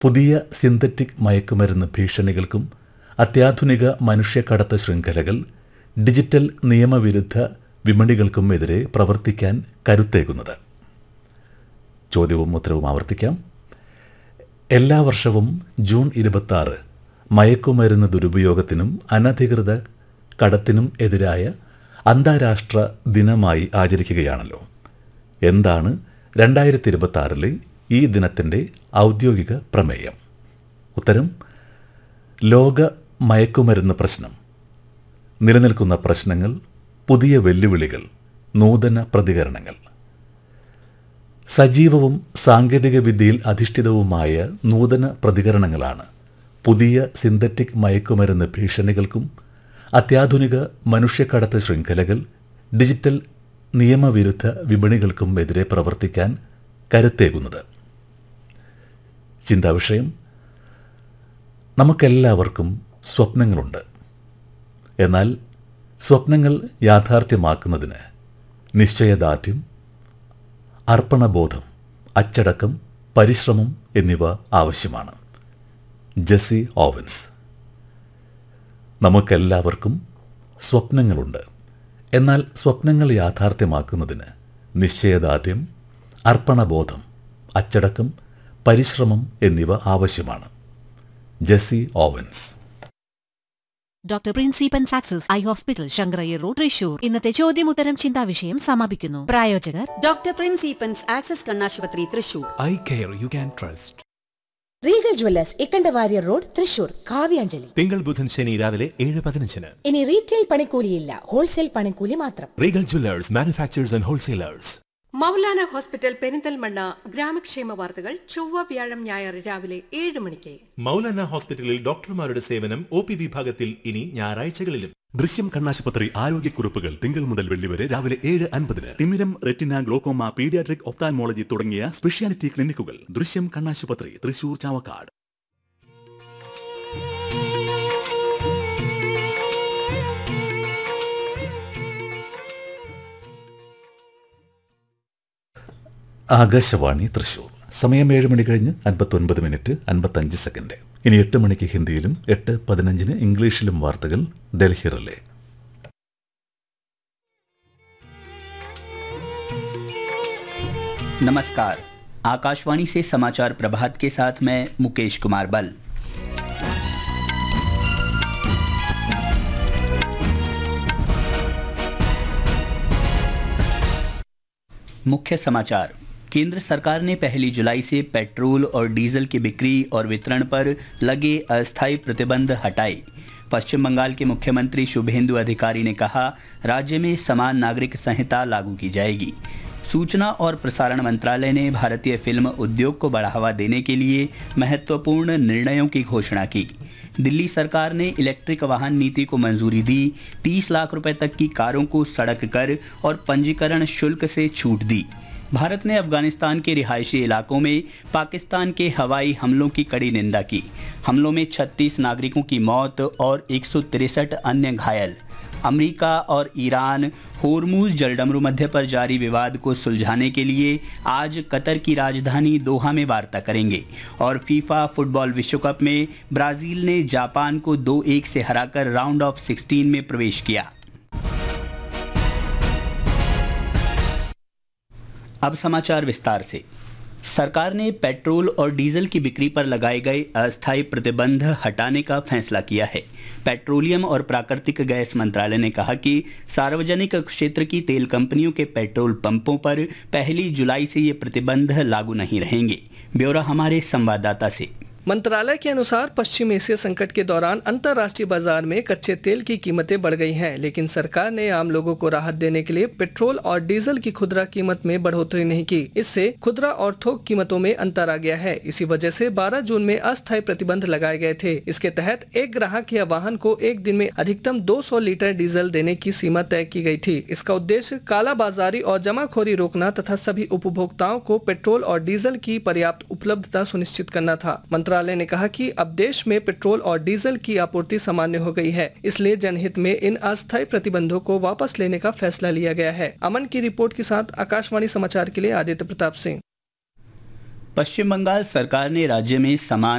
പുതിയ സിന്തറ്റിക് മയക്കുമരുന്ന് ഭീഷണികൾക്കും അത്യാധുനിക മനുഷ്യക്കടത്ത് ശൃംഖലകൾ ഡിജിറ്റൽ നിയമവിരുദ്ധ വിപണികൾക്കും എതിരെ പ്രവർത്തിക്കാൻ കരുത്തേകുന്നത്. ചോദ്യവും ഉത്തരവും ആവർത്തിക്കാം. എല്ലാ വർഷവും ജൂൺ 26 മയക്കുമരുന്ന് ദുരുപയോഗത്തിനും അനധികൃത കടത്തിനും എതിരായ അന്താരാഷ്ട്ര ദിനമായി ആചരിക്കുകയാണല്ലോ. എന്താണ് 2026 ഈ ദിനത്തിൻ്റെ ഔദ്യോഗിക പ്രമേയം? ഉത്തരം: ലോക മയക്കുമരുന്ന് പ്രശ്നം, നിലനിൽക്കുന്ന പ്രശ്നങ്ങൾ, പുതിയ വെല്ലുവിളികൾ, നൂതന പ്രതികരണങ്ങൾ. സജീവവും സാങ്കേതികവിദ്യയിൽ അധിഷ്ഠിതവുമായ നൂതന പ്രതികരണങ്ങളാണ് പുതിയ സിന്തറ്റിക് മയക്കുമരുന്ന് ഭീഷണികൾക്കും അത്യാധുനിക മനുഷ്യക്കടത്ത് ശൃംഖലകൾ ഡിജിറ്റൽ നിയമവിരുദ്ധ വിപണികൾക്കും എതിരെ പ്രവർത്തിക്കാൻ കരുത്തേകുന്നത്. ചിന്താവിഷയം: നമുക്കെല്ലാവർക്കും സ്വപ്നങ്ങളുണ്ട്. എന്നാൽ സ്വപ്നങ്ങൾ യാഥാർത്ഥ്യമാക്കുന്നതിന് നിശ്ചയദാർഢ്യം, അർപ്പണബോധം, അച്ചടക്കം, പരിശ്രമം എന്നിവ ആവശ്യമാണ്. Jessy Owens. നമുക്കെല്ലാവർക്കും സ്വപ്നങ്ങളുണ്ട്. എന്നാൽ സ്വപ്നങ്ങൾ യാഥാർത്ഥ്യമാക്കുന്നതിന് നിശ്ചയദാർഢ്യം, അർപ്പണബോധം, അച്ചടക്കം, പരിശ്രമം എന്നിവ ആവശ്യമാണ്. Jessy Owens. Doctor പ്രിൻസിപ്പൻ സാക്സസ് eye hospital, Sankara Iyer road, Thrissur. ഇന്നത്തെ ചോദ്യമുത്തരം ചിന്താവിഷയം സമാപിക്കുന്നു. പ്രായോജകർ ഡോക്ടർ പ്രിൻസിപ്പൻസ് ആക്സസ് കണ്ണാശുപത്രി, Thrissur. Eye care you can trust. Regal Jewellers Ikkandawarrier road, Thrissur. Kavyanjali. തിങ്കൾ ബുധൻ ശനി രാവിലെ 7:15. ഇനി റീറ്റെയിൽ പണിക്കൂലിയില്ല, ഹോൾസെയിൽ പണിക്കൂലി മാത്രം. Regal Jewellers, manufacturers and wholesalers. Maulana hospital, Perinthalmanna. ഗ്രാമക്ഷേമ വാർത്തകൾ ചൊവ്വ, വ്യാഴം, ഞായർ രാവിലെ 7 മണിക്ക്. മൗലാന ഹോസ്പിറ്റലിൽ ഡോക്ടർമാരുടെ സേവനം OP വിഭാഗത്തിൽ ഇനി ഞായറാഴ്ചകളിലും. ദൃശ്യം കണ്ണാശുപത്രി ആരോഗ്യക്കുറിപ്പുകൾ തിങ്കൾ മുതൽ വെള്ളി വരെ രാവിലെ 7:50. തിമിരം, റെറ്റിന, ഗ്ലോക്കോമ, പീഡിയാട്രിക്, ഒപ്താൽമോളജി തുടങ്ങിയ സ്പെഷ്യാലിറ്റി ക്ലിനിക്കുകൾ. ദൃശ്യം കണ്ണാശുപത്രി, തൃശൂർ, ചാവക്കാട്. ആകാശവാണി തൃശൂർ. സമയം 7 മണി കഴിഞ്ഞ് 59 മിനിറ്റ് 55 സെക്കൻഡ്. ഇനി 8 മണിക്ക് ഹിന്ദിയിലും 8:15 ഇംഗ്ലീഷിലും വാർത്തകൾ ഡൽഹി റിലേ. नमस्कार, आकाशवाणी से समाचार प्रभात के साथ मैं मुकेश कुमार बल। मुख्य समाचार. केंद्र सरकार ने 1 जुलाई से पेट्रोल और डीजल की बिक्री और वितरण पर लगे अस्थायी प्रतिबंध हटाए. पश्चिम बंगाल के मुख्यमंत्री शुभेंदु अधिकारी ने कहा, राज्य में समान नागरिक संहिता लागू की जाएगी. सूचना और प्रसारण मंत्रालय ने भारतीय फिल्म उद्योग को बढ़ावा देने के लिए महत्वपूर्ण निर्णयों की घोषणा की. दिल्ली सरकार ने इलेक्ट्रिक वाहन नीति को मंजूरी दी. 30 लाख रुपए तक की कारों को सड़क कर और पंजीकरण शुल्क से छूट दी. भारत ने अफगानिस्तान के रिहायशी इलाकों में पाकिस्तान के हवाई हमलों की कड़ी निंदा की. हमलों में 36 नागरिकों की मौत और 163 अन्य घायल. अमेरिका और ईरान होर्मुज जलडमरू मध्य पर जारी विवाद को सुलझाने के लिए आज कतर की राजधानी दोहा में वार्ता करेंगे. और फीफा फुटबॉल विश्व कप में ब्राजील ने जापान को 2-1 से हराकर राउंड ऑफ 16 में प्रवेश किया. अब समाचार विस्तार से. सरकार ने पेट्रोल और डीजल की बिक्री पर लगाए गए अस्थायी प्रतिबंध हटाने का फैसला किया है. पेट्रोलियम और प्राकृतिक गैस मंत्रालय ने कहा कि सार्वजनिक क्षेत्र की तेल कंपनियों के पेट्रोल पंपों पर 1 जुलाई से ये प्रतिबंध लागू नहीं रहेंगे. ब्यौरा हमारे संवाददाता से. मंत्रालय के अनुसार पश्चिम एशिया संकट के दौरान अंतर्राष्ट्रीय बाजार में कच्चे तेल की कीमतें बढ़ गई हैं, लेकिन सरकार ने आम लोगों को राहत देने के लिए पेट्रोल और डीजल की खुदरा कीमत में बढ़ोतरी नहीं की. इससे खुदरा और थोक कीमतों में अंतर आ गया है. इसी वजह से 12 जून में अस्थायी प्रतिबंध लगाए गए थे. इसके तहत एक ग्राहक या वाहन को एक दिन में अधिकतम 200 लीटर डीजल देने की सीमा तय की गई थी. इसका उद्देश्य कालाबाजारी और जमाखोरी रोकना तथा सभी उपभोक्ताओं को पेट्रोल और डीजल की पर्याप्त उपलब्धता सुनिश्चित करना था. मंत्रालय ने कहा कि अब देश में पेट्रोल और डीजल की आपूर्ति सामान्य हो गई है, इसलिए जनहित में इन अस्थायी प्रतिबंधों को वापस लेने का फैसला लिया गया है. अमन की रिपोर्ट के साथ आकाशवाणी समाचार के लिए आदित्य प्रताप सिंह. पश्चिम बंगाल सरकार ने राज्य में समान